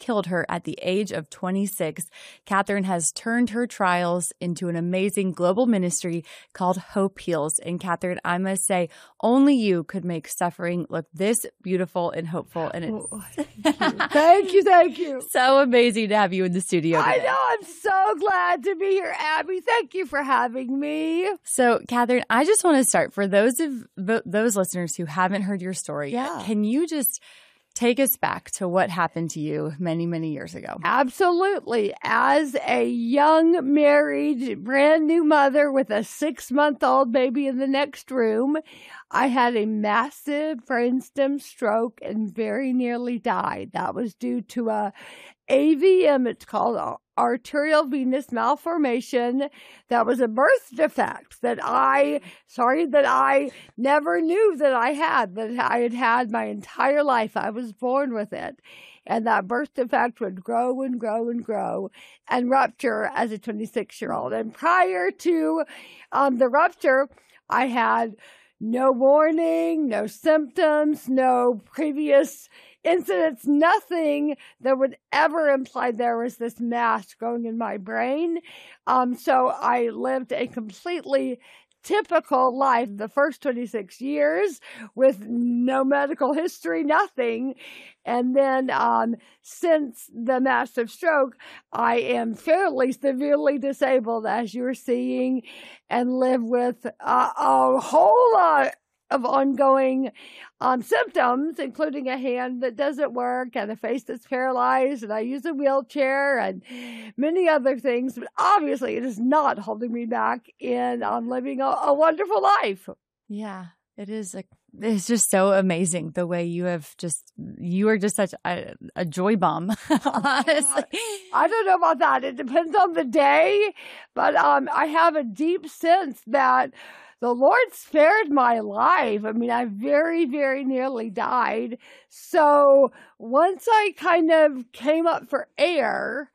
killed her at the age of 26. Catherine has turned her trials into an amazing global ministry called Hope Heals. And Catherine, I must say, only you could make suffering look this beautiful and hopeful. And it's Thank you. so amazing to have you in the studio today. I know. I'm so glad to be here, Abby. Thank you for having me. So, Catherine, I just want to start for those listeners who haven't heard your story. Yeah. Can you just take us back to what happened to you many, many years ago? Absolutely. As a young, married, brand new mother with a 6-month-old baby in the next room, I had a massive brainstem stroke and very nearly died. That was due to a AVM. It's called arterial venous malformation. That was a birth defect that I never knew that I had had my entire life. I was born with it. And that birth defect would grow and grow and grow and rupture as a 26-year-old. And prior to the rupture, I had no warning, no symptoms, no previous incidents, nothing that would ever imply there was this mass growing in my brain. So I lived a completely typical life the first 26 years with no medical history, nothing. And then since the massive stroke, I am fairly severely disabled, as you're seeing, and live with a whole lot of ongoing symptoms, including a hand that doesn't work and a face that's paralyzed, and I use a wheelchair and many other things. But obviously, it is not holding me back in living a wonderful life. Yeah, it is. It's just so amazing the way you are just such a joy bomb, honestly. I don't know about that. It depends on the day, but I have a deep sense that the Lord spared my life. I mean, I very, very nearly died. So once I kind of came up for air,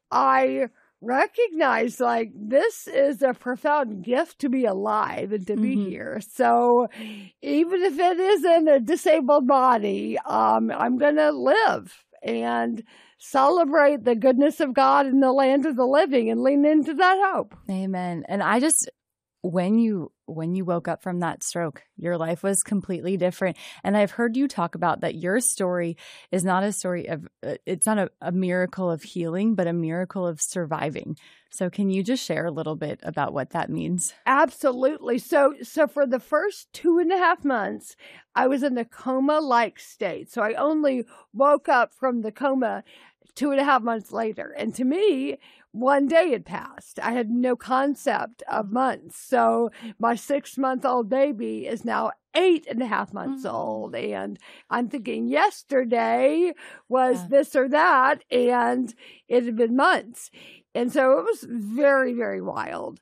I recognized, like, this is a profound gift to be alive and to be here. So even if it is in a disabled body, I'm going to live and celebrate the goodness of God in the land of the living and lean into that hope. Amen. And I just, when you woke up from that stroke, your life was completely different. And I've heard you talk about that your story is not a story of, it's not a miracle of healing, but a miracle of surviving. So can you just share a little bit about what that means? Absolutely. So for the first 2.5 months, I was in a coma-like state. So I only woke up from the coma 2.5 months later. And to me, one day had passed. I had no concept of months. So my 6-month-old baby is now 8.5 months old. And I'm thinking yesterday was this or that. And it had been months. And so it was very, very wild.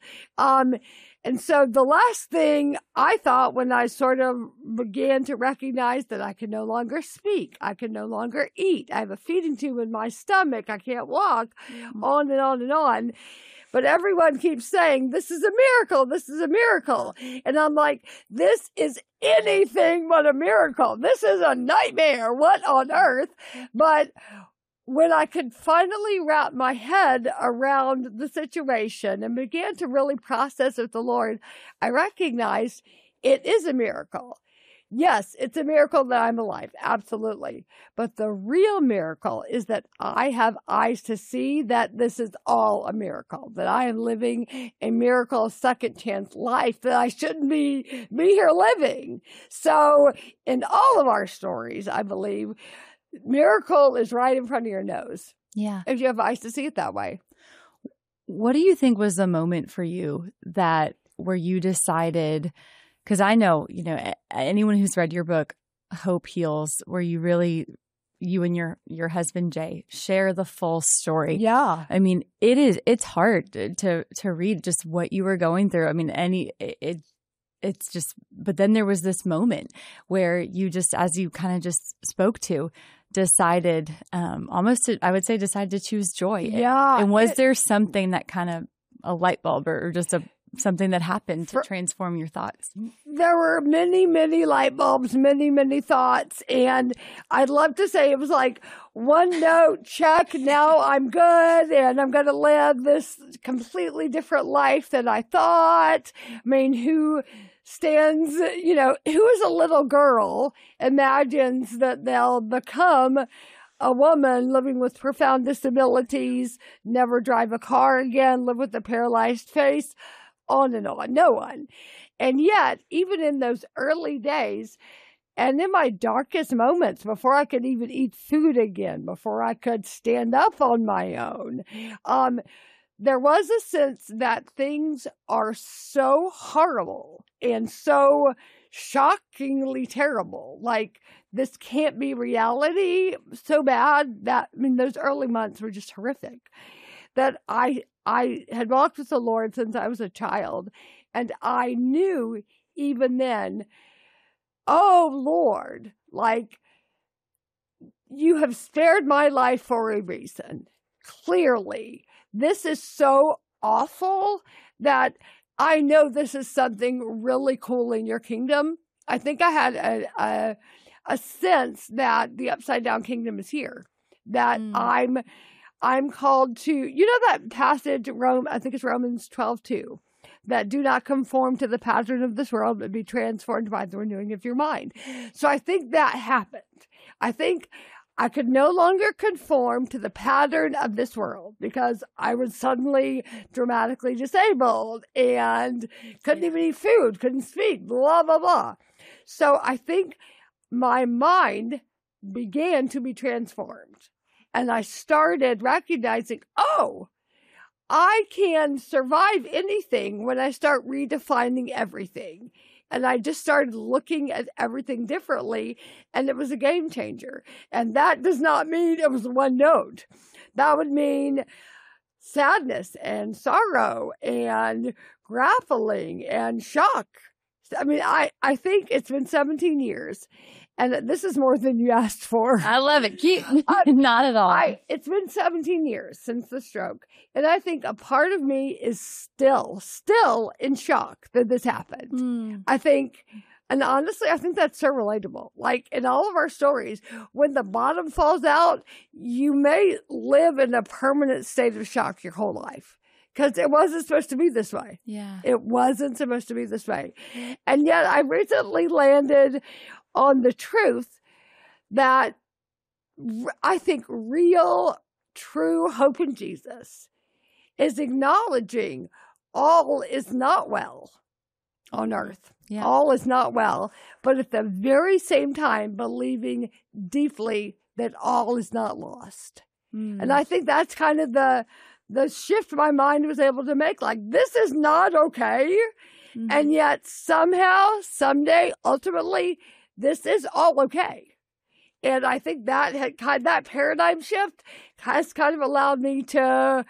And so the last thing I thought when I sort of began to recognize that I could no longer speak, I could no longer eat, I have a feeding tube in my stomach, I can't walk, on and on and on. But everyone keeps saying, this is a miracle, this is a miracle. And I'm like, this is anything but a miracle. This is a nightmare. What on earth? But when I could finally wrap my head around the situation and began to really process with the Lord, I recognized it is a miracle. Yes, it's a miracle that I'm alive. Absolutely. But the real miracle is that I have eyes to see that this is all a miracle, that I am living a miracle, second chance life, that I shouldn't be here living. So in all of our stories, I believe, miracle is right in front of your nose. Yeah. If you have eyes to see it that way. What do you think was the moment for you where you decided, because I know, anyone who's read your book, Hope Heals, where you and your husband, Jay, share the full story. Yeah. I mean, it's hard to read just what you were going through. I mean, it's just, but then there was this moment where you just, as you kind of just spoke to, decided, decided to choose joy. Yeah. And was there something that kind of a light bulb or just a something that happened to transform your thoughts? There were many, many light bulbs, many, many thoughts. And I'd love to say it was like one note, check, now I'm good. And I'm going to live this completely different life than I thought. I mean, who stands, who is a little girl imagines that they'll become a woman living with profound disabilities, never drive a car again, live with a paralyzed face, on and on. No one. And yet, even in those early days, and in my darkest moments, before I could even eat food again, before I could stand up on my own, there was a sense that things are so horrible and so shockingly terrible. Like, this can't be reality, so bad that, those early months were just horrific. That I had walked with the Lord since I was a child, and I knew even then, oh Lord, like, you have spared my life for a reason. Clearly, this is so awful that I know this is something really cool in your kingdom. I think I had a sense that the upside down kingdom is here, that I'm called to, that passage, I think it's Romans 12:2, that do not conform to the pattern of this world, but be transformed by the renewing of your mind. So I think that happened. I think I could no longer conform to the pattern of this world because I was suddenly dramatically disabled and couldn't even eat food, couldn't speak, blah, blah, blah. So I think my mind began to be transformed. And I started recognizing, I can survive anything when I start redefining everything. And I just started looking at everything differently, and it was a game changer. And that does not mean it was one note. That would mean sadness and sorrow and grappling and shock. I think it's been 17 years. And this is more than you asked for. I love it. Not at all. It's been 17 years since the stroke. And I think a part of me is still in shock that this happened. I think, and honestly, I think that's so relatable. Like, in all of our stories, when the bottom falls out, you may live in a permanent state of shock your whole life. Because it wasn't supposed to be this way. Yeah. It wasn't supposed to be this way. And yet I recently landed on the truth that I think real, true hope in Jesus is acknowledging all is not well on earth. Yeah. All is not well, but at the very same time, believing deeply that all is not lost. And I think that's kind of the shift my mind was able to make. Like, this is not okay. And yet somehow, someday, ultimately, this is all okay. And I think that that paradigm shift has kind of allowed me to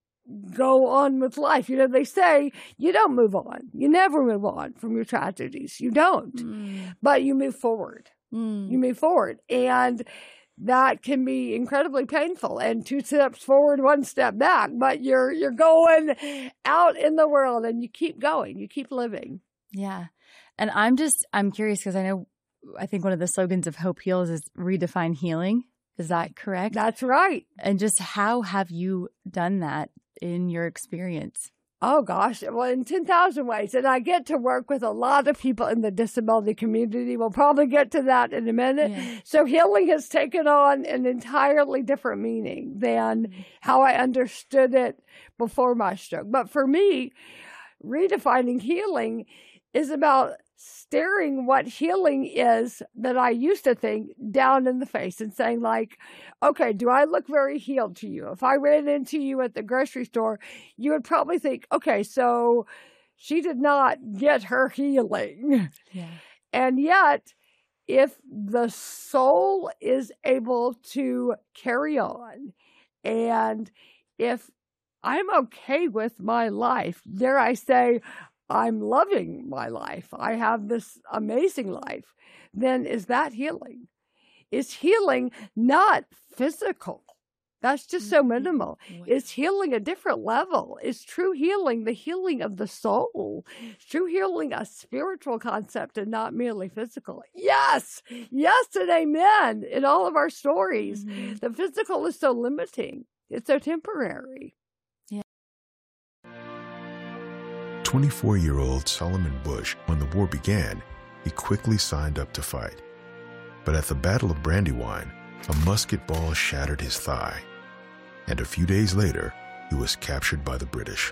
go on with life. They say you don't move on. You never move on from your tragedies. You don't. But you move forward. You move forward. And that can be incredibly painful, and 2 steps forward, 1 step back, but you're going out in the world, and you keep going, you keep living. Yeah. And I'm curious because I think one of the slogans of Hope Heals is redefine healing. Is that correct? That's right. And just how have you done that in your experience? Oh, gosh. Well, in 10,000 ways. And I get to work with a lot of people in the disability community. We'll probably get to that in a minute. Yeah. So healing has taken on an entirely different meaning than how I understood it before my stroke. But for me, redefining healing is about staring what healing is that I used to think down in the face and saying, like, okay, do I look very healed to you? If I ran into you at the grocery store, you would probably think, okay, so she did not get her healing. Yeah. And yet, if the soul is able to carry on, and if I'm okay with my life, dare I say, I'm loving my life, I have this amazing life, then is that healing? Is healing not physical? That's just so minimal. It's healing a different level. It's true healing, the healing of the soul. It's true healing, a spiritual concept and not merely physical. Yes, yes, and amen in all of our stories. The physical is so limiting. It's so temporary. 24-year-old Solomon Bush, when the war began, he quickly signed up to fight. But at the Battle of Brandywine, a musket ball shattered his thigh, and a few days later, he was captured by the British.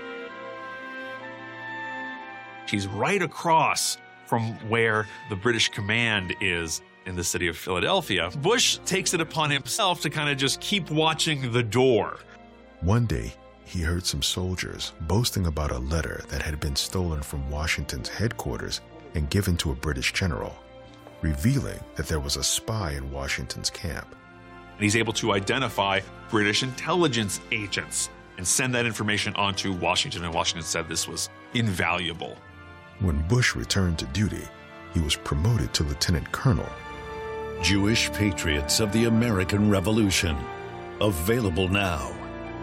He's right across from where the British command is in the city of Philadelphia. Bush takes it upon himself to kind of just keep watching the door. One day, he heard some soldiers boasting about a letter that had been stolen from Washington's headquarters and given to a British general, revealing that there was a spy in Washington's camp. And he's able to identify British intelligence agents and send that information on to Washington, and Washington said this was invaluable. When Bush returned to duty, he was promoted to lieutenant colonel. Jewish Patriots of the American Revolution. Available now.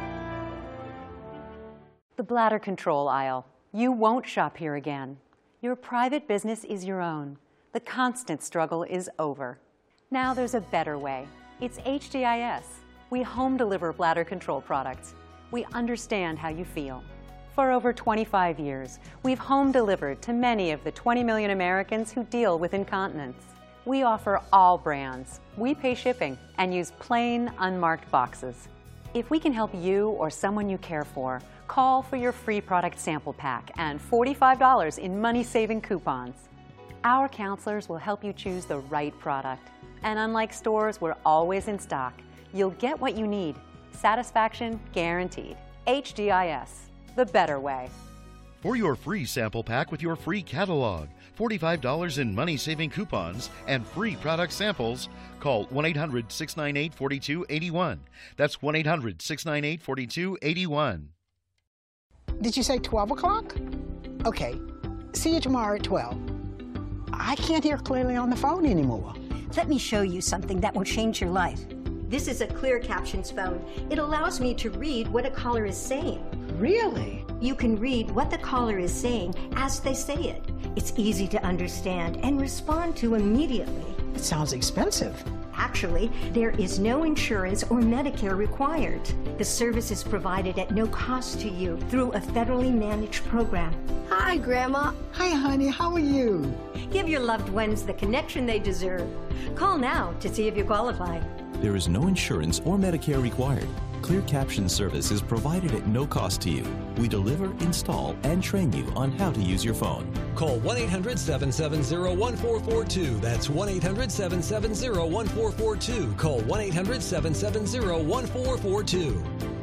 The bladder control aisle. You won't shop here again. Your private business is your own. The constant struggle is over. Now there's a better way. It's HDIS. We home deliver bladder control products. We understand how you feel. For over 25 years, we've home delivered to many of the 20 million Americans who deal with incontinence. We offer all brands. We pay shipping and use plain, unmarked boxes. If we can help you or someone you care for, call for your free product sample pack and $45 in money-saving coupons. Our counselors will help you choose the right product. And unlike stores, we're always in stock. You'll get what you need. Satisfaction guaranteed. HDIS, the better way. For your free sample pack with your free catalog, $45 in money-saving coupons, and free product samples, call 1-800-698-4281. That's 1-800-698-4281. Did you say 12 o'clock? Okay. See you tomorrow at 12. I can't hear clearly on the phone anymore. Let me show you something that will change your life. This is a Clear Captions phone. It allows me to read what a caller is saying. Really? You can read what the caller is saying as they say it. It's easy to understand and respond to immediately. It sounds expensive. Actually, there is no insurance or Medicare required. The service is provided at no cost to you through a federally managed program. Hi, Grandma. Hi, honey. How are you? Give your loved ones the connection they deserve. Call now to see if you qualify. There is no insurance or Medicare required. Clear Caption service is provided at no cost to you. We deliver, install, and train you on how to use your phone. Call 1-800-770-1442. That's 1-800-770-1442. Call 1-800-770-1442.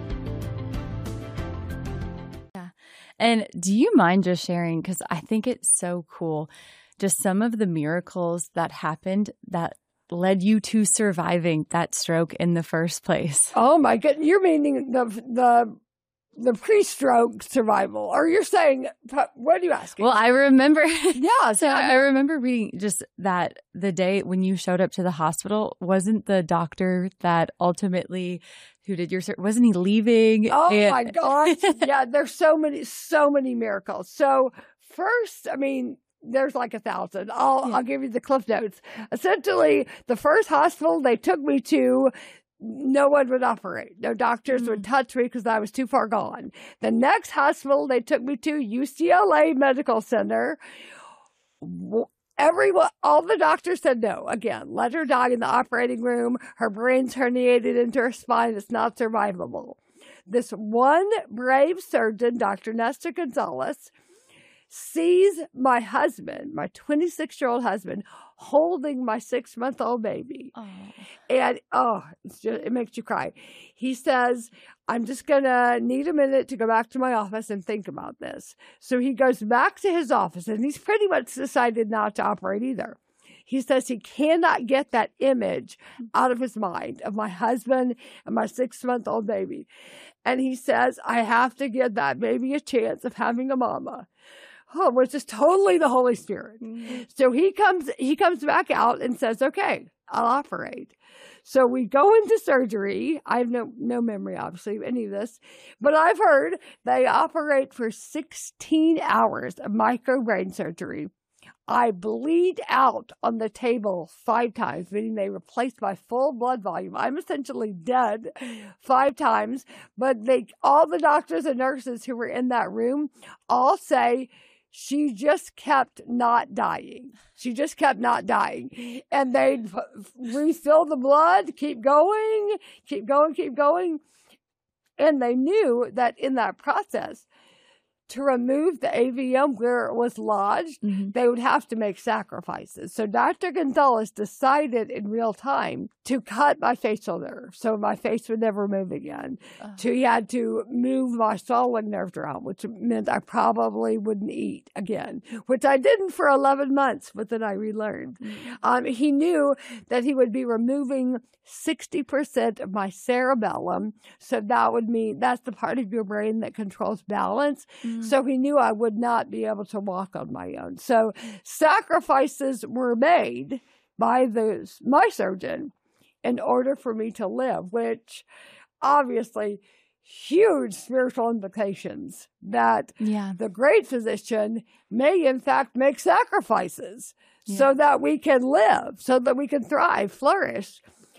Yeah. And do you mind just sharing, because I think it's so cool, just some of the miracles that happened that led you to surviving that stroke in the first place? Oh my goodness. You're meaning the pre-stroke survival, or you're saying, what are you asking? Well, I remember. Yeah. So I remember reading just that the day when you showed up to the hospital, wasn't the doctor that ultimately who did your wasn't he leaving? Oh my gosh. Yeah. There's so many miracles. So first, I mean, there's like 1,000. I'll give you the Cliff Notes. Essentially, the first hospital they took me to, no one would operate. No doctors would touch me because I was too far gone. The next hospital they took me to, UCLA Medical Center. All the doctors said no. Again, let her die in the operating room. Her brain's herniated into her spine. It's not survivable. This one brave surgeon, Dr. Nestor Gonzalez, sees my husband, my 26-year-old husband, holding my 6-month-old baby. Oh. And, it makes you cry. He says, I'm just going to need a minute to go back to my office and think about this. So he goes back to his office, and he's pretty much decided not to operate either. He says he cannot get that image out of his mind of my husband and my 6-month-old baby. And he says, I have to give that baby a chance of having a mama. Which is totally the Holy Spirit. Mm-hmm. So he comes back out and says, okay, I'll operate. So we go into surgery. I have no memory, obviously, of any of this. But I've heard they operate for 16 hours of microbrain surgery. I bleed out on the table 5 times, meaning they replaced my full blood volume. I'm essentially dead 5 times. But all the doctors and nurses who were in that room all say, she just kept not dying. She just kept not dying. And they'd refill the blood, keep going. And they knew that in that process, to remove the AVM where it was lodged, they would have to make sacrifices. So Dr. Gonzalez decided in real time to cut my facial nerve so my face would never move again. He had to move my solid nerve around, which meant I probably wouldn't eat again, which I didn't for 11 months, but then I relearned. He knew that he would be removing 60% of my cerebellum. So that would mean that's the part of your brain that controls balance. So he knew I would not be able to walk on my own. So sacrifices were made by my surgeon in order for me to live, which obviously huge spiritual implications that the great physician may in fact make sacrifices so that we can live, so that we can thrive, flourish.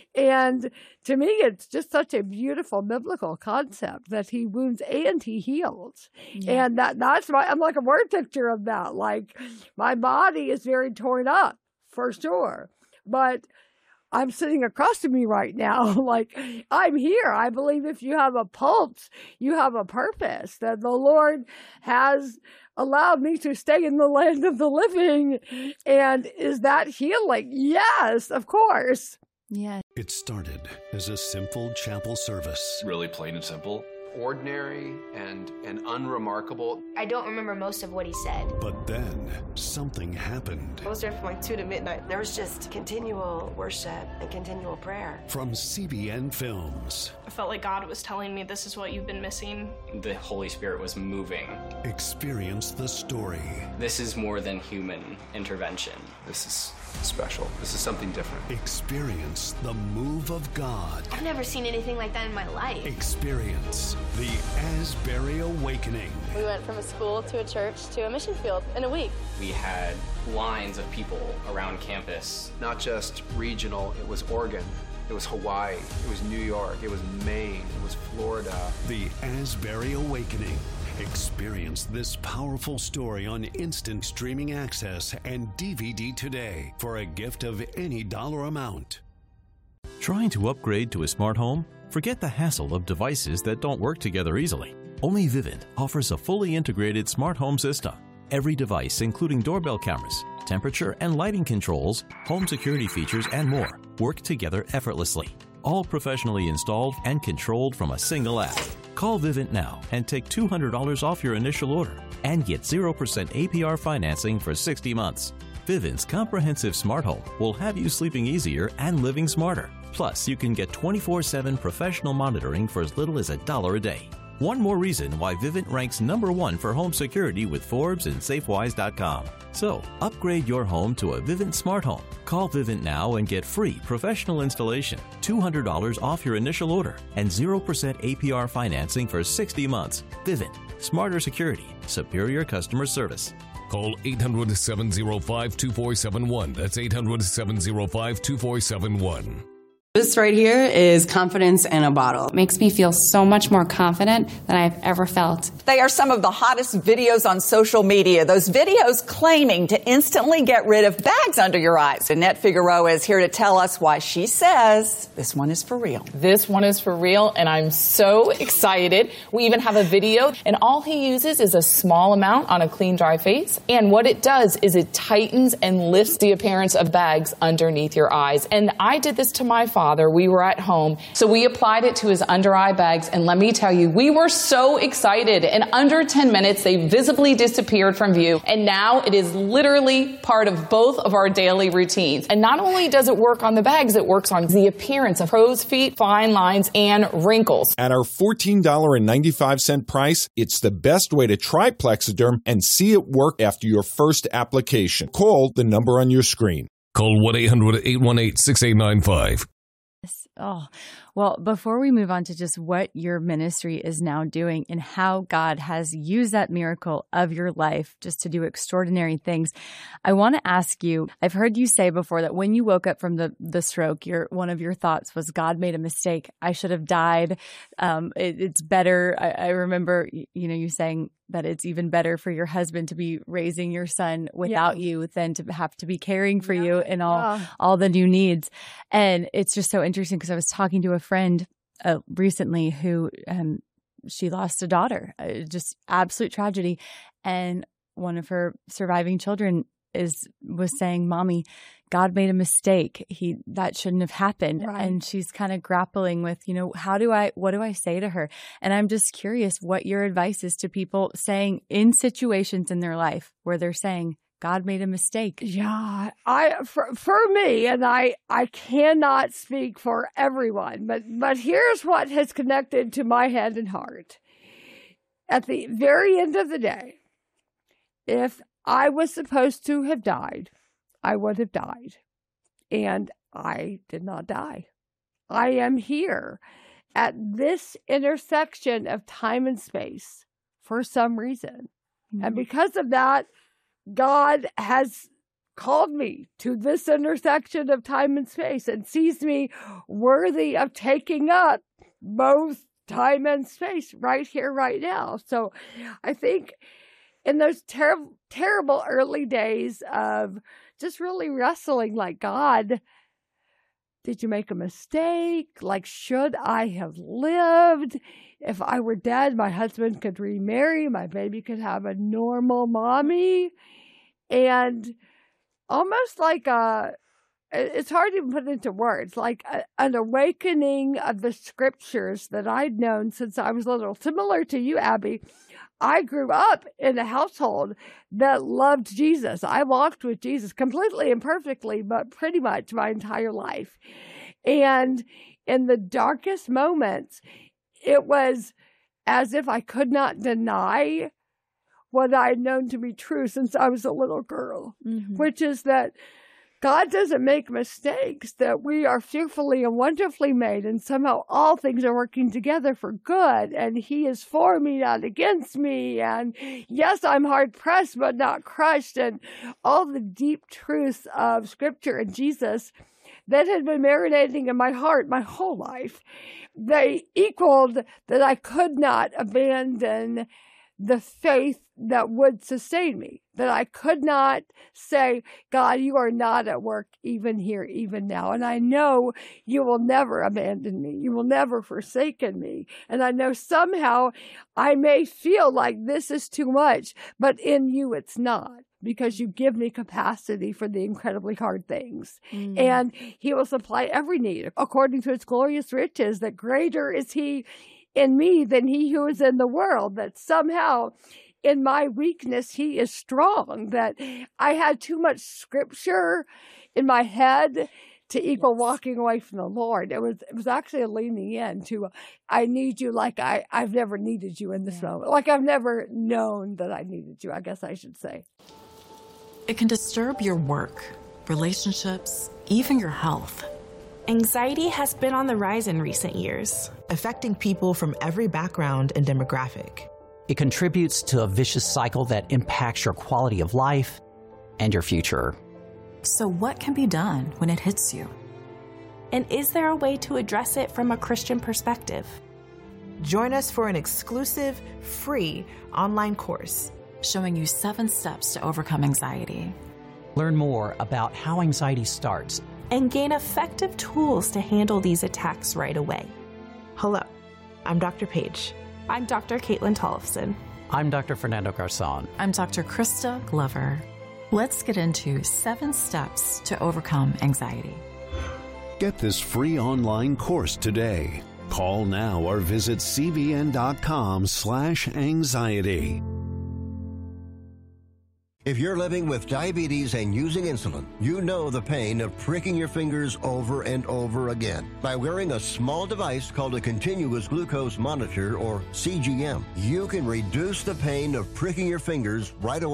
And to me, it's just such a beautiful biblical concept that he wounds and he heals. And that's I'm like a word picture of that. Like, my body is very torn up, for sure. But I'm sitting across from me right now. Like, I'm here. I believe if you have a pulse, you have a purpose, that the Lord has allowed me to stay in the land of the living. And is that healing? Yes, of course. Yeah. It started as a simple chapel service. Really plain and simple. Ordinary and unremarkable. I don't remember most of what he said. But then something happened. I was there from like 2 to midnight. There was just continual worship and continual prayer. From CBN Films. I felt like God was telling me, this is what you've been missing. The Holy Spirit was moving. Experience the story. This is more than human intervention. This is special. This is something different. Experience the move of God. I've never seen anything like that in my life. Experience the Asbury Awakening. We went from a school to a church to a mission field in a week. We had lines of people around campus. Not just regional, it was Oregon, it was Hawaii, it was New York, it was Maine, it was Florida. The Asbury Awakening. Experience this powerful story on instant streaming access and DVD today for a gift of any dollar amount. Trying to upgrade to a smart home? Forget the hassle of devices that don't work together easily. Only Vivint offers a fully integrated smart home system. Every device, including doorbell cameras, temperature and lighting controls, home security features, and more, work together effortlessly. All professionally installed and controlled from a single app. Call Vivint now and take $200 off your initial order and get 0% APR financing for 60 months. Vivint's comprehensive smart home will have you sleeping easier and living smarter. Plus, you can get 24/7 professional monitoring for as little as $1 a day. One more reason why Vivint ranks #1 for home security with Forbes and SafeWise.com. So, upgrade your home to a Vivint smart home. Call Vivint now and get free professional installation, $200 off your initial order, and 0% APR financing for 60 months. Vivint. Smarter security. Superior customer service. Call 800-705-2471. That's 800-705-2471. This right here is confidence in a bottle. Makes me feel so much more confident than I've ever felt. They are some of the hottest videos on social media. Those videos claiming to instantly get rid of bags under your eyes. Annette Figueroa is here to tell us why she says this one is for real. This one is for real, and I'm so excited. We even have a video, and all he uses is a small amount on a clean, dry face. And what it does is it tightens and lifts the appearance of bags underneath your eyes. And I did this to my father. We were at home, so we applied it to his under eye bags, and let me tell you, we were so excited. In under 10 minutes, they visibly disappeared from view, and now it is literally part of both of our daily routines. And not only does it work on the bags, it works on the appearance of crow's feet, fine lines, and wrinkles. At our $14.95 price, it's the best way to try Plexiderm and see it work after your first application. Call the number on your screen. Call 1-800-818-6895. Oh, well, before we move on to just what your ministry is now doing and how God has used that miracle of your life just to do extraordinary things, I want to ask you, I've heard you say before that when you woke up from the stroke, one of your thoughts was, God made a mistake. I should have died. It's better. I remember, you saying that it's even better for your husband to be raising your son without you than to have to be caring for you and all the new needs. And it's just so interesting because I was talking to a friend recently who she lost a daughter, just absolute tragedy. And one of her surviving children was saying, Mommy, God made a mistake. That shouldn't have happened. Right. And she's kind of grappling with, what do I say to her? And I'm just curious what your advice is to people saying in situations in their life where they're saying, God made a mistake. Yeah, for me, and I cannot speak for everyone, but here's what has connected to my head and heart. At the very end of the day, if I was supposed to have died, I would have died. And I did not die. I am here at this intersection of time and space for some reason. Mm-hmm. And because of that, God has called me to this intersection of time and space and sees me worthy of taking up both time and space right here, right now. So I think in those terrible early days of just really wrestling, like, God, did you make a mistake? Like, should I have lived? If I were dead, my husband could remarry, my baby could have a normal mommy. And almost like it's hard to put into words, like an awakening of the scriptures that I'd known since I was little. Similar to you, Abby, I grew up in a household that loved Jesus. I walked with Jesus completely and perfectly, but pretty much my entire life. And in the darkest moments, it was as if I could not deny what I had known to be true since I was a little girl, which is that God doesn't make mistakes, that we are fearfully and wonderfully made, and somehow all things are working together for good, and He is for me, not against me, and yes, I'm hard-pressed, but not crushed, and all the deep truths of Scripture and Jesus that had been marinating in my heart my whole life. They equaled that I could not abandon the faith that would sustain me, that I could not say, God, you are not at work even here, even now. And I know you will never abandon me. You will never forsaken me. And I know somehow I may feel like this is too much, but in you it's not, because you give me capacity for the incredibly hard things. And He will supply every need according to His glorious riches, that greater is He in me than he who is in the world, that somehow in my weakness He is strong, that I had too much scripture in my head to equal walking away from the Lord. It was actually a leaning in to, I need you like I've never needed you in this moment, like I've never known that I needed you, I guess I should say. It can disturb your work, relationships, even your health. Anxiety has been on the rise in recent years, affecting people from every background and demographic. It contributes to a vicious cycle that impacts your quality of life and your future. So what can be done when it hits you? And is there a way to address it from a Christian perspective? Join us for an exclusive, free online course showing you 7 steps to overcome anxiety. Learn more about how anxiety starts and gain effective tools to handle these attacks right away. Hello, I'm Dr. Paige. I'm Dr. Caitlin Tollefson. I'm Dr. Fernando Garzon. I'm Dr. Krista Glover. Let's get into 7 steps to overcome anxiety. Get this free online course today. Call now or visit cvn.com/anxiety. If you're living with diabetes and using insulin, you know the pain of pricking your fingers over and over again. By wearing a small device called a continuous glucose monitor, or CGM, you can reduce the pain of pricking your fingers right away.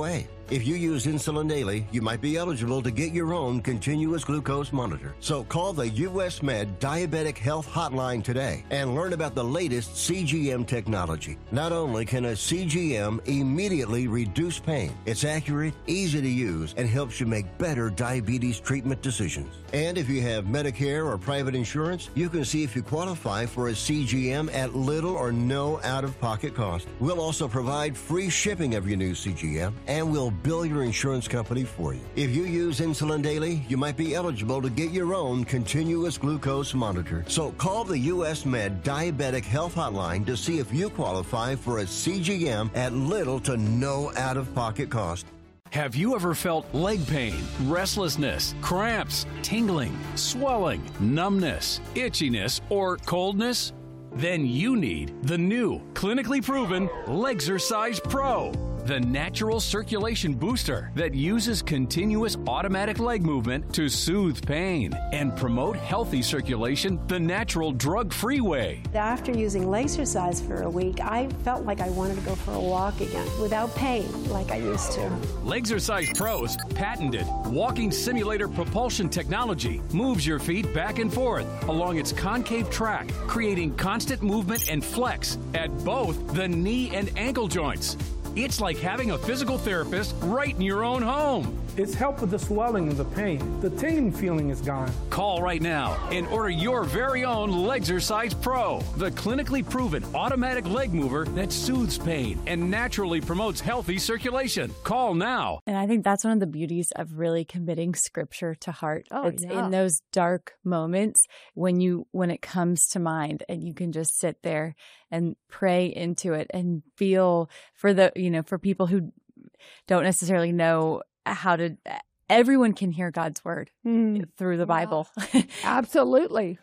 If you use insulin daily, you might be eligible to get your own continuous glucose monitor. So call the US Med Diabetic Health Hotline today and learn about the latest CGM technology. Not only can a CGM immediately reduce pain, it's accurate, easy to use, and helps you make better diabetes treatment decisions. And if you have Medicare or private insurance, you can see if you qualify for a CGM at little or no out-of-pocket cost. We'll also provide free shipping of your new CGM, and we'll bill your insurance company for you. If you use insulin daily, you might be eligible to get your own continuous glucose monitor. So call the US Med Diabetic Health Hotline to see if you qualify for a CGM at little to no out-of-pocket cost. Have you ever felt leg pain, restlessness, cramps, tingling, swelling, numbness, itchiness, or coldness? Then you need the new, clinically proven Legzercise Pro, the natural circulation booster that uses continuous automatic leg movement to soothe pain and promote healthy circulation the natural drug-free way. After using Legzercise for a week, I felt like I wanted to go for a walk again without pain like I used to. Legzercise Pro's patented walking simulator propulsion technology moves your feet back and forth along its concave track, creating constant movement and flex at both the knee and ankle joints. It's like having a physical therapist right in your own home. It's helped with the swelling and the pain. The tingling feeling is gone. Call right now and order your very own Legzercise Pro, the clinically proven automatic leg mover that soothes pain and naturally promotes healthy circulation. Call now. And I think that's one of the beauties of really committing scripture to heart. It's in those dark moments when it comes to mind and you can just sit there and pray into it and feel for for people who don't necessarily know how to, everyone can hear God's word through the Bible. Absolutely.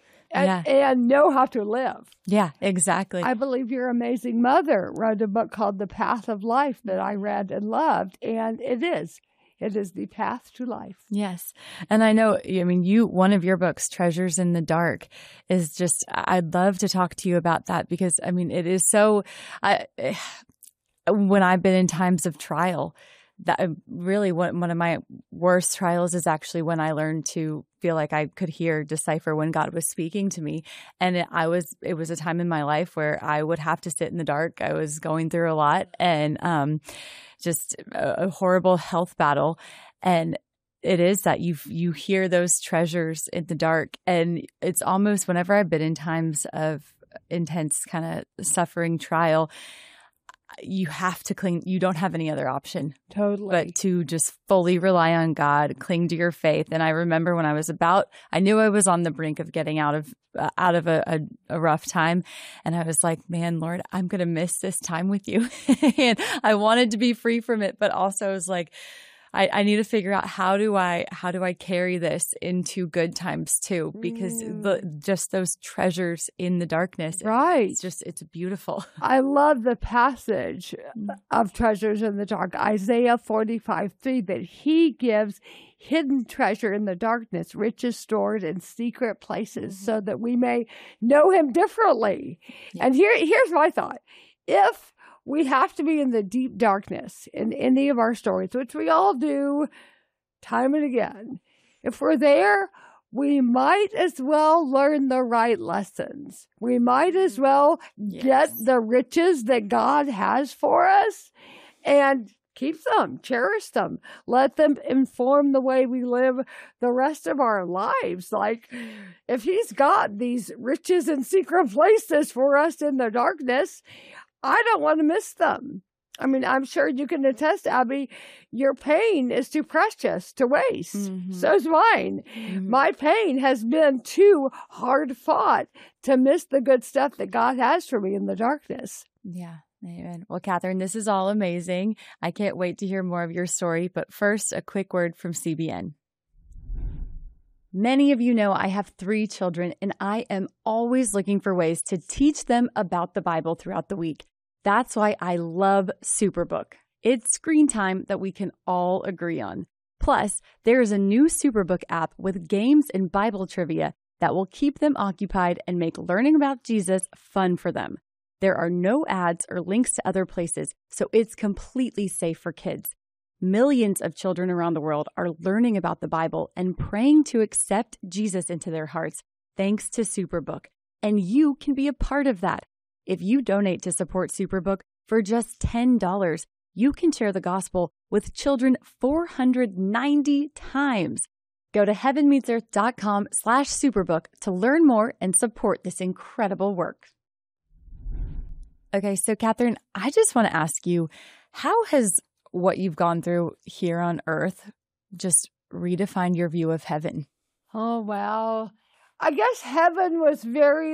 And know how to live. Yeah, exactly. I believe your amazing mother wrote a book called The Path of Life that I read and loved, and it is the path to life. Yes. And I know, one of your books, Treasures in the Dark, is just, I'd love to talk to you about that because, it is so, when I've been in times of trial, that really one of my worst trials is actually when I learned to feel like I could decipher when God was speaking to me. And it was a time in my life where I would have to sit in the dark. I was going through a lot and just a horrible health battle. And it is that you hear those treasures in the dark. And it's almost whenever I've been in times of intense kind of suffering trial, you have to cling. You don't have any other option. Totally. But to just fully rely on God, cling to your faith. And I remember when I knew I was on the brink of getting out of a rough time. And I was like, man, Lord, I'm going to miss this time with you. And I wanted to be free from it. But also I was like, I need to figure out how do I carry this into good times too, because just those treasures in the darkness, right? It's beautiful. I love the passage of Treasures in the Dark, Isaiah 45:3, that He gives hidden treasure in the darkness, riches stored in secret places, so that we may know Him differently. Yeah. And here's my thought: if we have to be in the deep darkness in any of our stories, which we all do time and again. If we're there, we might as well learn the right lessons. We might as well get the riches that God has for us and keep them, cherish them, let them inform the way we live the rest of our lives. Like, if He's got these riches in secret places for us in the darkness, I don't want to miss them. I'm sure you can attest, Abby, your pain is too precious to waste. Mm-hmm. So's mine. Mm-hmm. My pain has been too hard fought to miss the good stuff that God has for me in the darkness. Yeah. Amen. Well, Catherine, this is all amazing. I can't wait to hear more of your story. But first, a quick word from CBN. Many of you know I have 3 children, and I am always looking for ways to teach them about the Bible throughout the week. That's why I love Superbook. It's screen time that we can all agree on. Plus, there is a new Superbook app with games and Bible trivia that will keep them occupied and make learning about Jesus fun for them. There are no ads or links to other places, so it's completely safe for kids. Millions of children around the world are learning about the Bible and praying to accept Jesus into their hearts thanks to Superbook. And you can be a part of that. If you donate to support Superbook for just $10, you can share the gospel with children 490 times. Go to heavenmeetsearth.com/superbook to learn more and support this incredible work. Okay, so Catherine, I just want to ask you, how has what you've gone through here on earth just redefined your view of heaven? Oh, well, I guess heaven was very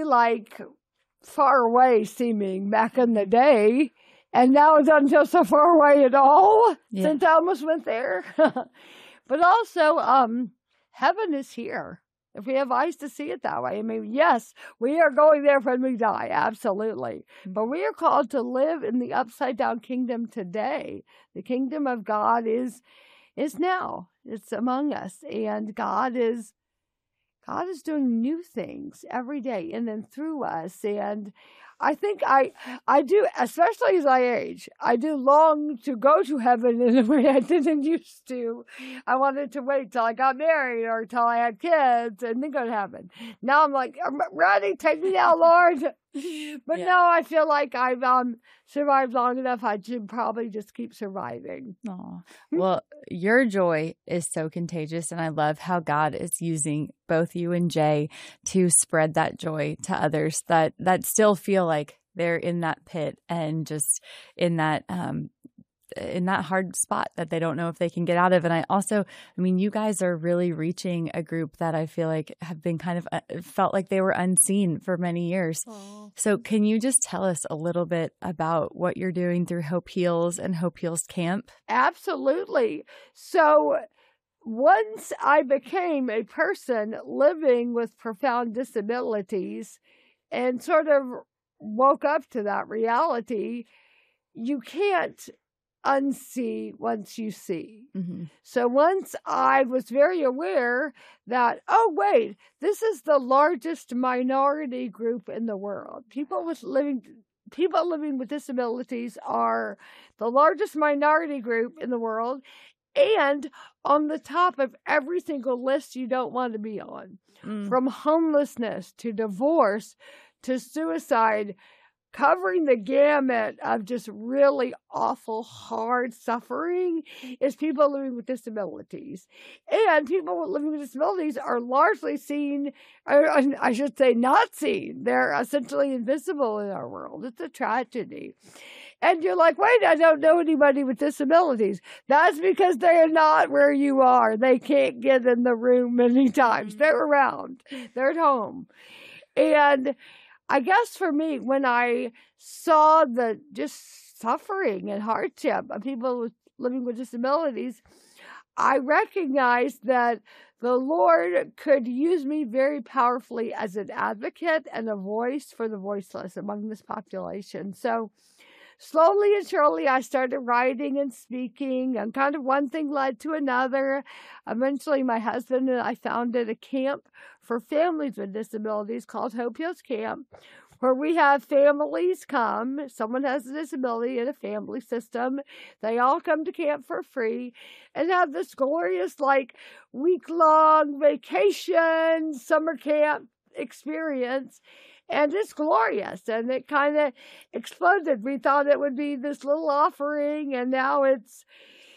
far away seeming back in the day. And now it doesn't feel so far away at all since I almost went there. But also, heaven is here. If we have eyes to see it that way. I mean, yes, we are going there when we die, absolutely. But we are called to live in the upside down kingdom today. The kingdom of God is now. It's among us. And God is doing new things every day in and through us. And I think I do, especially as I age, I do long to go to heaven in a way I didn't used to. I wanted to wait till I got married or till I had kids and then go to heaven. Now I'm like, I'm ready, take me now, Lord. But no, I feel like I've survived long enough. I should probably just keep surviving. Oh, well, your joy is so contagious, and I love how God is using both you and Jay to spread that joy to others that still feel like they're in that pit and just in that hard spot that they don't know if they can get out of. And I mean, you guys are really reaching a group that I feel like have been kind of felt like they were unseen for many years. Aww. So can you just tell us a little bit about what you're doing through Hope Heals and Hope Heals Camp? Absolutely. So once I became a person living with profound disabilities and sort of woke up to that reality, you can't unsee once you see. Mm-hmm. So once I was very aware that, oh, wait, this is the largest minority group in the world. People living with disabilities are the largest minority group in the world and on the top of every single list you don't want to be on. From homelessness to divorce to suicide, covering the gamut of just really awful, hard suffering is people living with disabilities. And people living with disabilities are largely seen, or I should say not seen. They're essentially invisible in our world. It's a tragedy. And you're like, wait, I don't know anybody with disabilities. That's because they're not where you are. They can't get in the room many times. They're around. They're at home. And I guess for me, when I saw the just suffering and hardship of people living with disabilities, I recognized that the Lord could use me very powerfully as an advocate and a voice for the voiceless among this population. So slowly and surely, I started writing and speaking, and kind of one thing led to another. Eventually, my husband and I founded a camp for families with disabilities called Hope Heals Camp, where we have families come. Someone has a disability in a family system. They all come to camp for free and have this glorious, week-long vacation, summer camp experience. And it's glorious, and it kind of exploded. We thought it would be this little offering, and now it's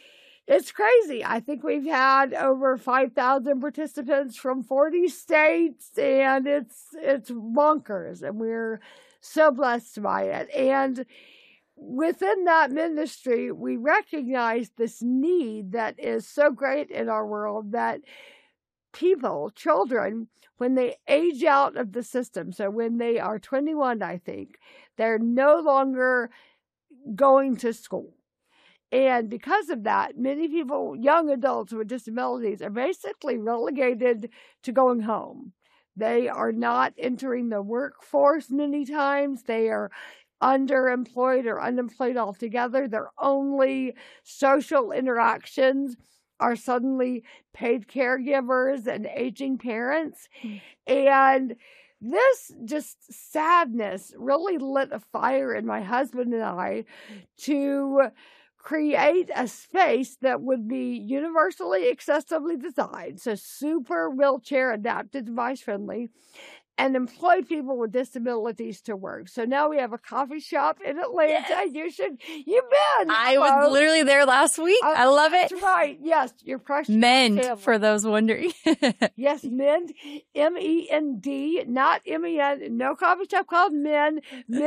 crazy. I think we've had over 5,000 participants from 40 states, and it's bonkers, and we're so blessed by it. And within that ministry, we recognize this need that is so great in our world that people, children, when they age out of the system, so when they are 21, I think, they're no longer going to school. And because of that, many people, young adults with disabilities, are basically relegated to going home. They are not entering the workforce many times. They are underemployed or unemployed altogether. Their only social interactions are suddenly paid caregivers and aging parents. And this just sadness really lit a fire in my husband and I to create a space that would be universally accessibly designed, so super wheelchair adapted, device friendly, and employ people with disabilities to work. So now we have a coffee shop in Atlanta. Yes. You've been. I was literally there last week. I love it. That's right. Yes, your precious Mend, family. for those wondering. Yes, Mend, M-E-N-D, not M-E-N, no coffee shop called Mend,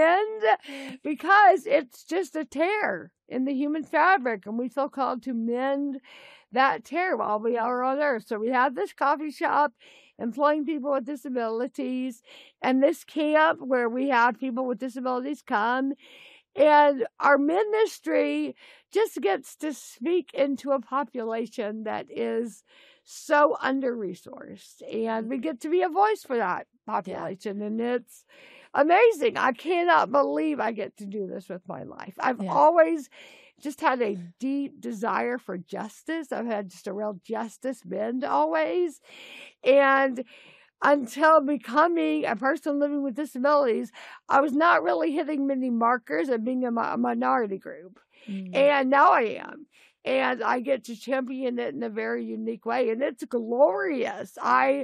because it's just a tear in the human fabric, and we feel called to mend that tear while we are on earth. So we have this coffee shop employing people with disabilities, and this camp where we have people with disabilities come. And our ministry just gets to speak into a population that is so under-resourced. And we get to be a voice for that population. And it's amazing. I cannot believe I get to do this with my life. I've always just had a deep desire for justice. I've had just a real justice bend always. And until becoming a person living with disabilities, I was not really hitting many markers of being a minority group. And now I am. And I get to champion it in a very unique way. And it's glorious. I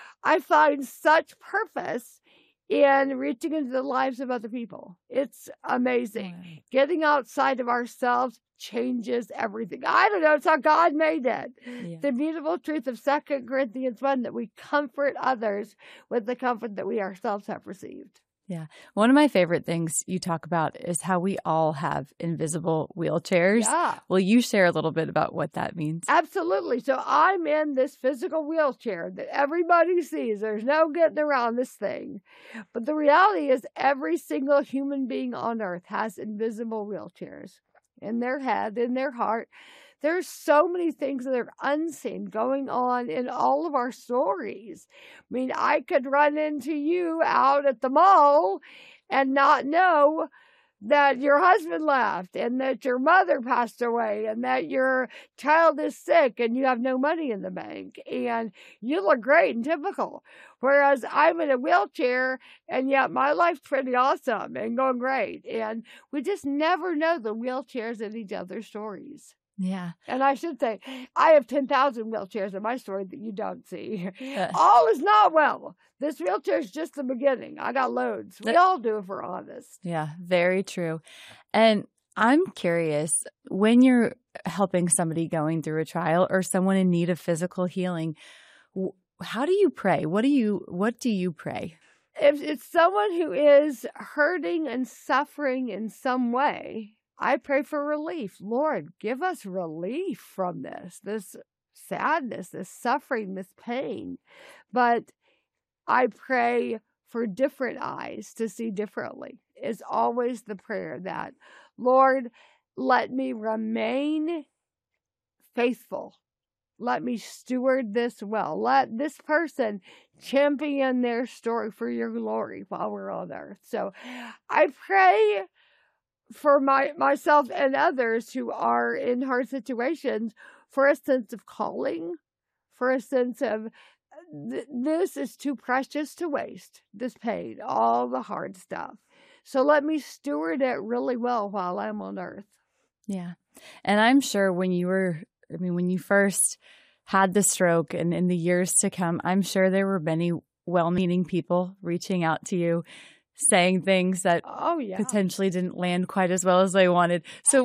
find such purpose in reaching into the lives of other people. It's amazing. Right. Getting outside of ourselves changes everything. I don't know. It's how God made it. Yeah. The beautiful truth of 2 Corinthians 1, that we comfort others with the comfort that we ourselves have received. Yeah. One of my favorite things you talk about is how we all have invisible wheelchairs. Yeah. Will you share a little bit about what that means? Absolutely. So I'm in this physical wheelchair that everybody sees. There's no getting around this thing. But the reality is every single human being on earth has invisible wheelchairs in their head, in their heart. There's so many things that are unseen going on in all of our stories. I mean, I could run into you out at the mall and not know that your husband left and that your mother passed away and that your child is sick and you have no money in the bank and you look great and typical. Whereas I'm in a wheelchair and yet my life's pretty awesome and going great. And we just never know the wheelchairs in each other's stories. Yeah. And I should say, I have 10,000 wheelchairs in my story that you don't see. All is not well. This wheelchair is just the beginning. I got loads. We all do if we're honest. Yeah, very true. And I'm curious, when you're helping somebody going through a trial or someone in need of physical healing, how do you pray? What do you pray? If it's someone who is hurting and suffering in some way, I pray for relief. Lord, give us relief from this sadness, this suffering, this pain. But I pray for different eyes to see differently. Is always the prayer that, Lord, let me remain faithful. Let me steward this well. Let this person champion their story for your glory while we're on earth. So I pray for myself and others who are in hard situations for a sense of calling, for a sense of this is too precious to waste, this pain, all the hard stuff. So let me steward it really well while I'm on earth. Yeah. And I'm sure when you first had the stroke and in the years to come, I'm sure there were many well-meaning people reaching out to you, saying things that potentially didn't land quite as well as they wanted. So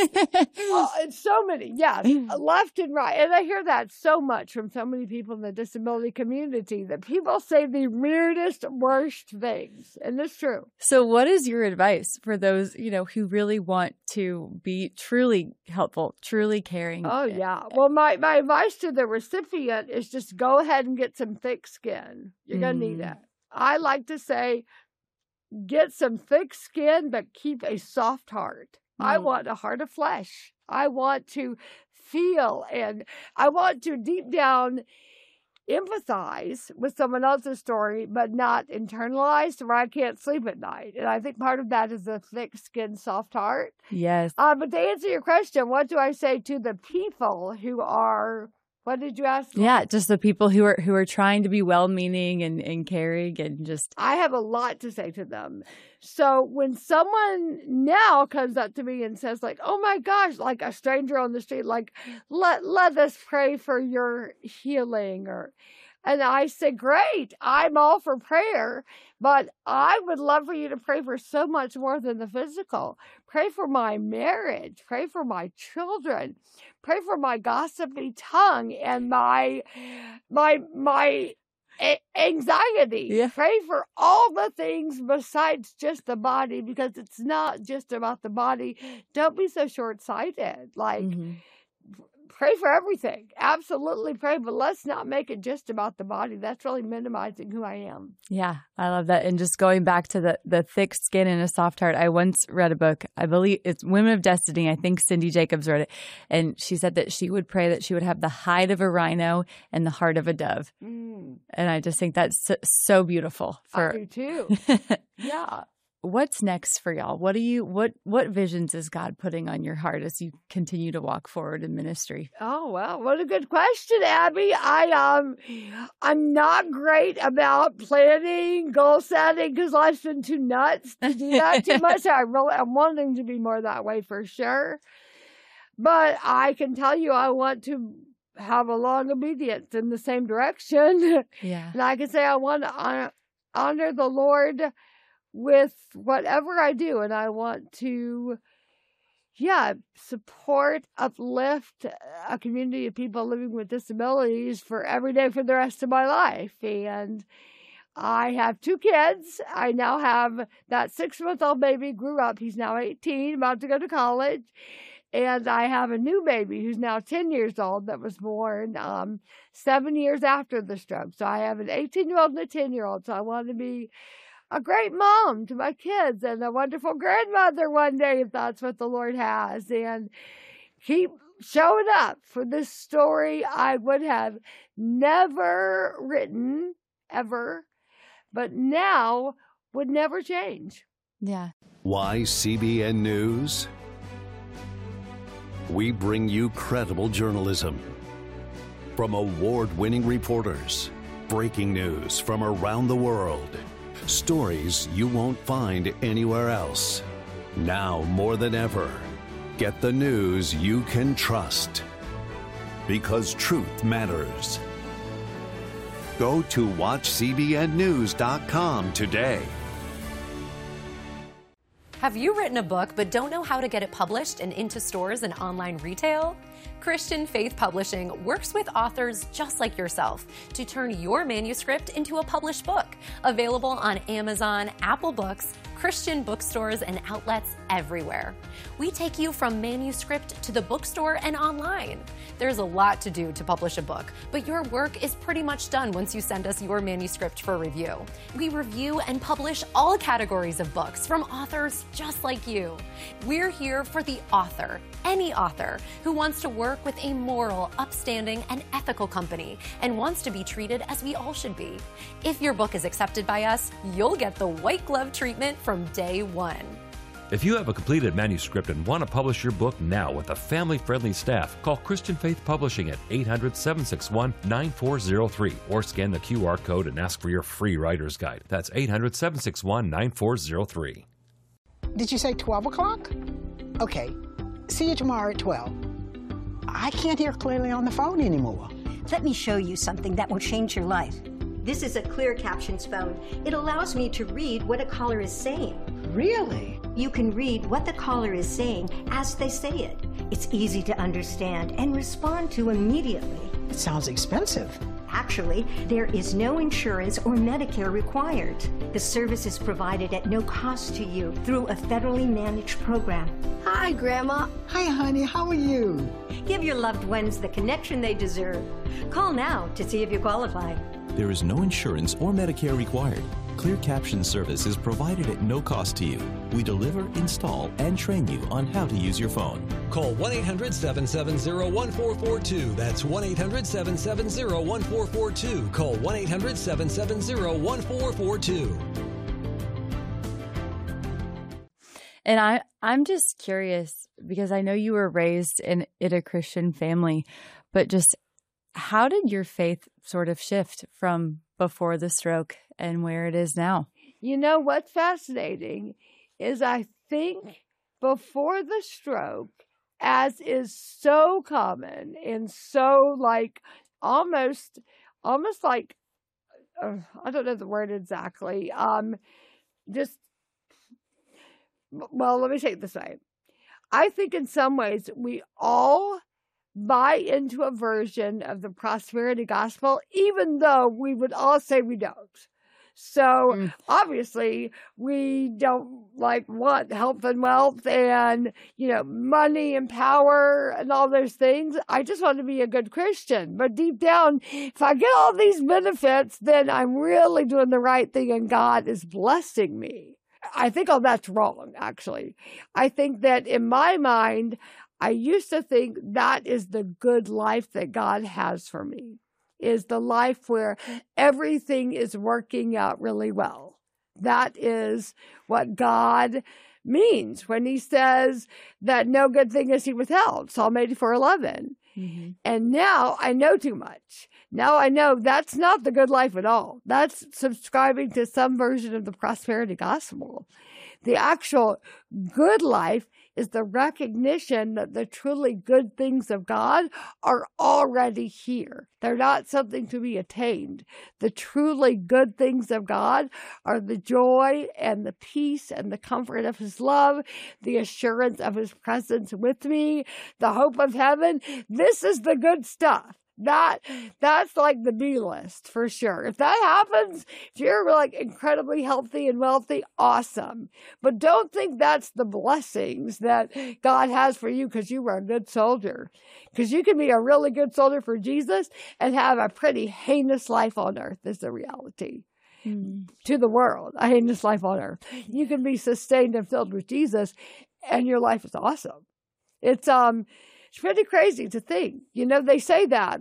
it's so many, left and right. And I hear that so much from so many people in the disability community, that people say the weirdest, worst things. And it's true. So what is your advice for those, who really want to be truly helpful, truly caring? Oh, yeah. Well, my advice to the recipient is just go ahead and get some thick skin. You're going to need that. I like to say, get some thick skin, but keep a soft heart. I want a heart of flesh. I want to feel, and I want to deep down empathize with someone else's story, but not internalize where I can't sleep at night. And I think part of that is a thick skin, soft heart. Yes. But to answer your question, what do I say to the people who are What did you ask? Yeah, just the people who are trying to be well-meaning and caring and just. I have a lot to say to them. So when someone now comes up to me and says like, "Oh my gosh," like a stranger on the street, like, let us pray for your healing, and I say, great, I'm all for prayer, but I would love for you to pray for so much more than the physical. Pray for my marriage. Pray for my children. Pray for my gossipy tongue and my anxiety. Yeah. Pray for all the things besides just the body, because it's not just about the body. Don't be so short-sighted. Like, pray for everything. Absolutely pray, but let's not make it just about the body. That's really minimizing who I am. Yeah, I love that. And just going back to the thick skin and a soft heart, I once read a book, I believe it's Women of Destiny. I think Cindy Jacobs wrote it. And she said that she would pray that she would have the hide of a rhino and the heart of a dove. And I just think that's so beautiful. I do too. Yeah. What's next for y'all? What visions is God putting on your heart as you continue to walk forward in ministry? Oh, well, what a good question, Abby. I'm not great about planning, goal setting, because life's been too nuts to do that too much. I'm wanting to be more that way for sure. But I can tell you I want to have a long obedience in the same direction. Yeah. And I can say I want to honor the Lord with whatever I do, and I want to, support, uplift a community of people living with disabilities for every day for the rest of my life. And I have 2 kids. I now have that 6-month-old baby grew up. He's now 18, about to go to college. And I have a new baby who's now 10 years old that was born 7 years after the stroke. So I have an 18-year-old and a 10-year-old. So I want to be a great mom to my kids and a wonderful grandmother one day, if that's what the Lord has, and keep showing up for this story I would have never written ever, but now would never change. Yeah. Why CBN News? We bring you credible journalism from award-winning reporters, breaking news from around the world. Stories you won't find anywhere else. Now more than ever, get the news you can trust. Because truth matters. Go to watchcbnnews.com today. Have you written a book but don't know how to get it published and into stores and online retail? Christian Faith Publishing works with authors just like yourself to turn your manuscript into a published book, available on Amazon, Apple Books, Christian bookstores, and outlets everywhere. We take you from manuscript to the bookstore and online. There's a lot to do to publish a book, but your work is pretty much done once you send us your manuscript for review. We review and publish all categories of books from authors just like you. We're here for the author, any author who wants to work with a moral, upstanding, and ethical company and wants to be treated as we all should be. If your book is accepted by us, you'll get the white glove treatment from day one. If you have a completed manuscript and want to publish your book now with a family-friendly staff, call Christian Faith Publishing at 800-761-9403 or scan the QR code and ask for your free writer's guide. That's 800-761-9403. Did you say 12 o'clock? Okay. See you tomorrow at 12. I can't hear clearly on the phone anymore. Let me show you something that will change your life. This is a clear captions phone. It allows me to read what a caller is saying. Really? You can read what the caller is saying as they say it. It's easy to understand and respond to immediately. It sounds expensive. Actually, there is no insurance or Medicare required. The service is provided at no cost to you through a federally managed program. Hi, Grandma. Hi, honey. How are you? Give your loved ones the connection they deserve. Call now to see if you qualify. There is no insurance or Medicare required. Clear Caption service is provided at no cost to you. We deliver, install, and train you on how to use your phone. Call 1-800-770-1442. That's 1-800-770-1442. Call 1-800-770-1442. And I'm just curious, because I know you were raised in a Christian family, but just How did your faith sort of shift from before the stroke and where it is now? You know, what's fascinating is I think before the stroke, as is so common and so like almost like, I don't know the word exactly, well, let me say it this way. I think in some ways we all buy into a version of the prosperity gospel, even though we would all say we don't. So obviously we don't want health and wealth and, money and power and all those things. I just want to be a good Christian. But deep down, if I get all these benefits, then I'm really doing the right thing and God is blessing me. I think all that's wrong, actually. I think that in my mind, I used to think that is the good life that God has for me, is the life where everything is working out really well. That is what God means when he says that no good thing is he withheld, Psalm 84:11. Mm-hmm. And now I know too much. Now I know that's not the good life at all. That's subscribing to some version of the prosperity gospel. The actual good life is the recognition that the truly good things of God are already here. They're not something to be attained. The truly good things of God are the joy and the peace and the comfort of his love, the assurance of his presence with me, the hope of heaven. This is the good stuff. That's like the B list for sure. If that happens, if you're incredibly healthy and wealthy, awesome. But don't think that's the blessings that God has for you because you were a good soldier. Because you can be a really good soldier for Jesus and have a pretty heinous life on earth is the reality. To the world, a heinous life on earth. You can be sustained and filled with Jesus and your life is awesome. It's pretty crazy to think. They say that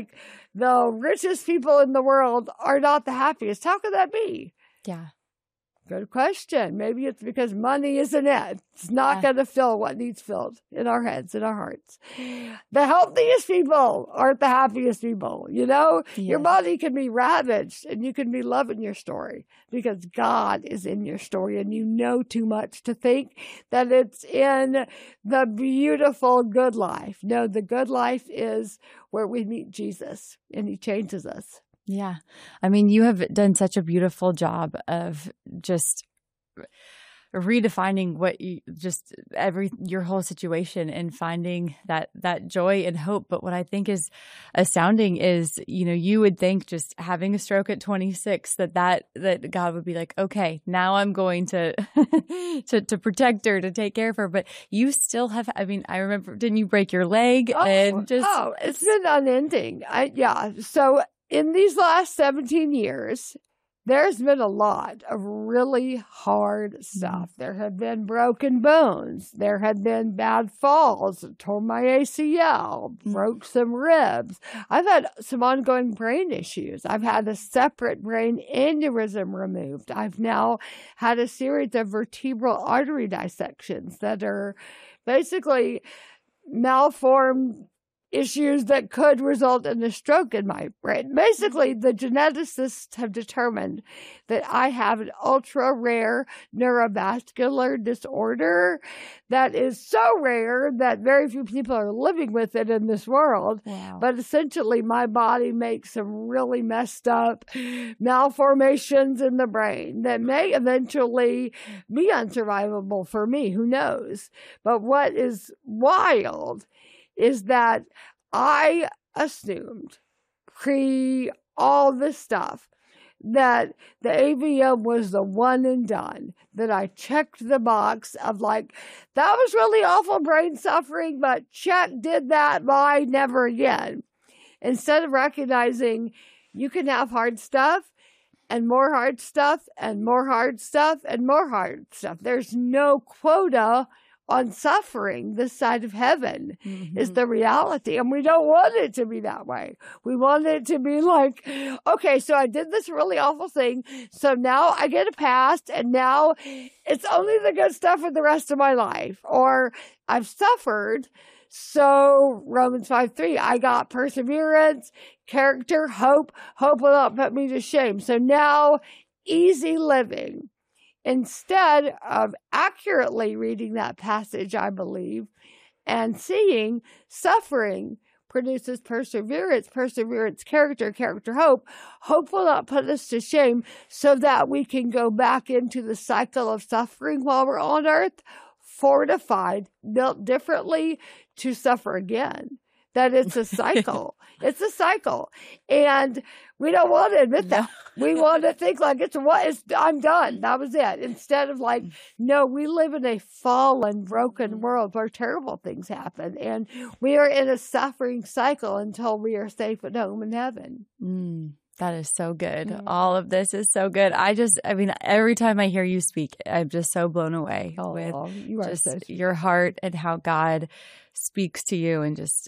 the richest people in the world are not the happiest. How could that be? Yeah. Good question. Maybe it's because money isn't it. It's not going to fill what needs filled in our heads, in our hearts. The healthiest people aren't the happiest people. Your body can be ravaged and you can be loving your story because God is in your story and you know too much to think that it's in the beautiful good life. No, the good life is where we meet Jesus and he changes us. Yeah. I mean, you have done such a beautiful job of just redefining your whole situation and finding that joy and hope. But what I think is astounding is, you would think just having a stroke at 26, that God would be like, okay, now I'm going to protect her, to take care of her. But you still have, I remember, didn't you break your leg? It's been unending. So in these last 17 years, there's been a lot of really hard stuff. There have been broken bones. There have been bad falls, tore my ACL, broke some ribs. I've had some ongoing brain issues. I've had a separate brain aneurysm removed. I've now had a series of vertebral artery dissections that are basically malformed issues that could result in a stroke in my brain. Basically, the geneticists have determined that I have an ultra-rare neurovascular disorder that is so rare that very few people are living with it in this world. Wow. But essentially, my body makes some really messed up malformations in the brain that may eventually be unsurvivable for me. Who knows? But what is wild is that I assumed pre all this stuff that the AVM was the one and done, that I checked the box of that was really awful brain suffering, but check, did that, bye, never again. Instead of recognizing you can have hard stuff and more hard stuff and more hard stuff and more hard stuff. There's no quota on suffering this side of heaven is the reality. And we don't want it to be that way. We want it to be like, okay, so I did this really awful thing. So now I get a pass, and now it's only the good stuff for the rest of my life. Or I've suffered. So Romans 5:3, I got perseverance, character, hope. Hope will not put me to shame. So now easy living. Instead of accurately reading that passage, I believe, and seeing suffering produces perseverance, perseverance, character, character, hope. Hope will not put us to shame, so that we can go back into the cycle of suffering while we're on earth, fortified, built differently to suffer again. That it's a cycle. It's a cycle. And we don't want to admit that. We want to think like I'm done. That was it. Instead of like, no, we live in a fallen, broken world where terrible things happen. And we are in a suffering cycle until we are safe at home in heaven. That is so good. All of this is so good. I mean, every time I hear you speak, I'm just so blown away with just your heart and how God speaks to you, and just,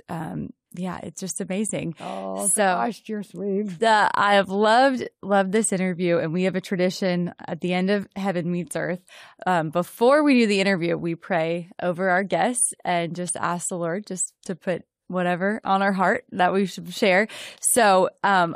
it's just amazing. Oh, gosh, you're sweet. I have loved this interview, and we have a tradition at the end of Heaven Meets Earth. Before we do the interview, we pray over our guests and just ask the Lord just to put whatever on our heart that we should share. So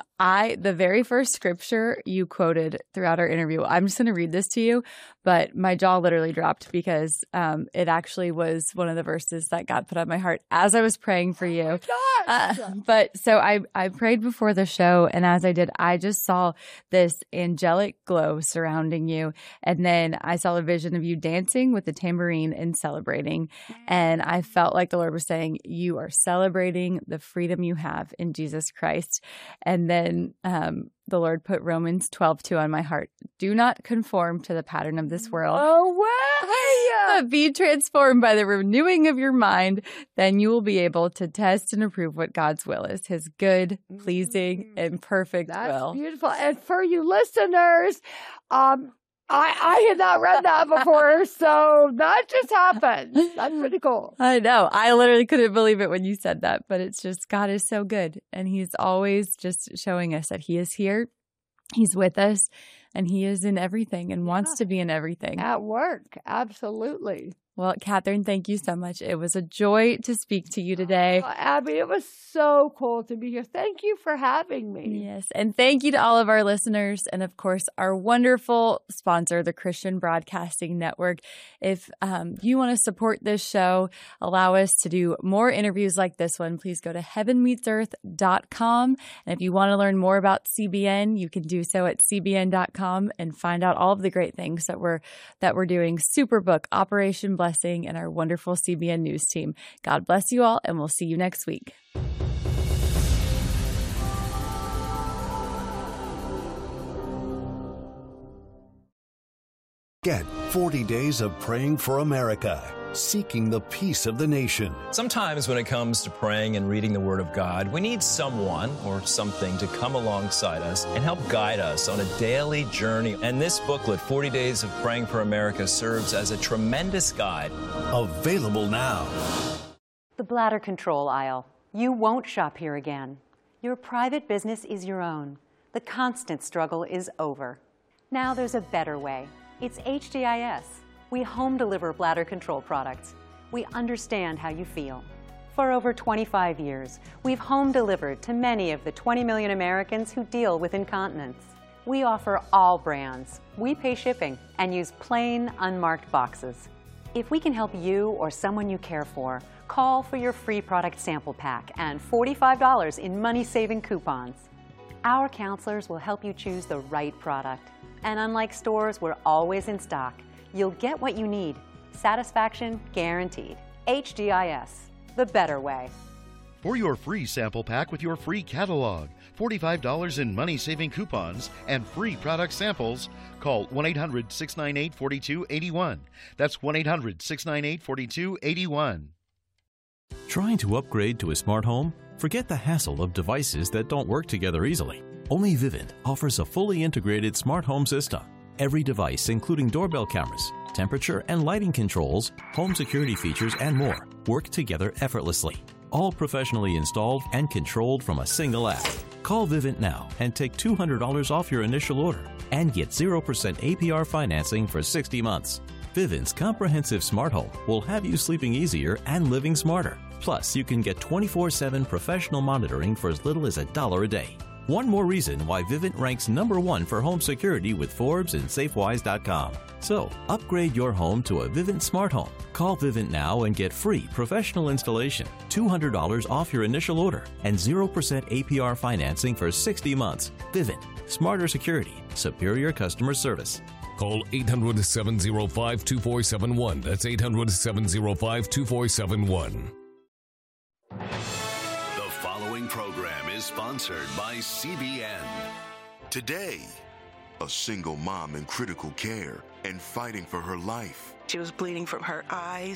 the very first scripture you quoted throughout our interview, I'm just going to read this to you, but my jaw literally dropped because it actually was one of the verses that God put on my heart as I was praying for you. Oh my gosh. But so I prayed before the show, and as I did, I just saw this angelic glow surrounding you. And then I saw a vision of you dancing with the tambourine and celebrating. And I felt like the Lord was saying, you are celebrating the freedom you have in Jesus Christ. And then the Lord put Romans 12:2 on my heart. Do not conform to the pattern of this world. Oh, way! But be transformed by the renewing of your mind. Then you will be able to test and approve what God's will is, his good, pleasing, and perfect will. That's beautiful. And for you listeners, I had not read that before, so that just happened. That's pretty cool. I know. I literally couldn't believe it when you said that, but it's just, God is so good. And he's always just showing us that he is here. He's with us, and he is in everything and wants to be in everything. At work. Absolutely. Well, Catherine, thank you so much. It was a joy to speak to you today. Oh, Abby, it was so cool to be here. Thank you for having me. Yes. And thank you to all of our listeners. And of course, our wonderful sponsor, the Christian Broadcasting Network. If you want to support this show, allow us to do more interviews like this one, please go to heavenmeetsearth.com. And if you want to learn more about CBN, you can do so at cbn.com and find out all of the great things that we're doing. Superbook, Operation Blessing, and our wonderful CBN News team. God bless you all, and we'll see you next week. Get 40 Days of Praying for America, seeking the peace of the nation. Sometimes when it comes to praying and reading the Word of God, we need someone or something to come alongside us and help guide us on a daily journey. And this booklet, 40 Days of Praying for America, serves as a tremendous guide. Available now. The bladder control aisle. You won't shop here again. Your private business is your own. The constant struggle is over. Now there's a better way. It's HDIS. We home deliver bladder control products. We understand how you feel. For over 25 years, we've home delivered to many of the 20 million Americans who deal with incontinence. We offer all brands. We pay shipping and use plain, unmarked boxes. If we can help you or someone you care for, call for your free product sample pack and $45 in money-saving coupons. Our counselors will help you choose the right product. And unlike stores, we're always in stock. You'll get what you need. Satisfaction guaranteed. HDIS, the better way. For your free sample pack with your free catalog, $45 in money-saving coupons, and free product samples, call 1-800-698-4281. That's 1-800-698-4281. Trying to upgrade to a smart home? Forget the hassle of devices that don't work together easily. Only Vivint offers a fully integrated smart home system. Every device, including doorbell cameras, temperature and lighting controls, home security features, and more work together effortlessly. All professionally installed and controlled from a single app. Call Vivint now and take $200 off your initial order and get 0% APR financing for 60 months. Vivint's comprehensive smart home will have you sleeping easier and living smarter. Plus, you can get 24/7 professional monitoring for as little as $1 a day. One more reason why Vivint ranks #1 for home security with Forbes and SafeWise.com. So, upgrade your home to a Vivint smart home. Call Vivint now and get free professional installation, $200 off your initial order, and 0% APR financing for 60 months. Vivint. Smarter security. Superior customer service. Call 800-705-2471. That's 800-705-2471. The following program is sponsored by CBN. Today, a single mom in critical care and fighting for her life. She was bleeding from her eyes,